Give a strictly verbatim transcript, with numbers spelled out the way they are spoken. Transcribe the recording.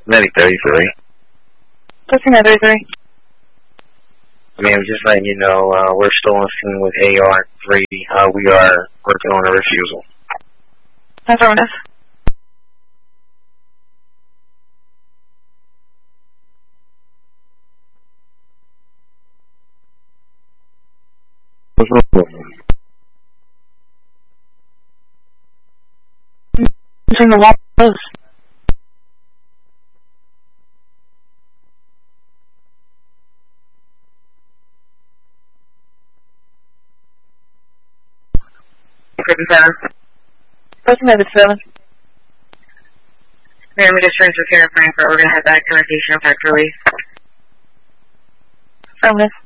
Medic thirty-three. Pushing at thirty-three. Ma'am, just letting you know, uh, we're still on scene with A R three. Uh, we are working on a refusal. Affirmative. Pushing the wall close. fifty-seven. Pushing at seven. Ma'am, we just transferred care of Frankfurt. We're going to head back to rotation and factory release. Affirmative.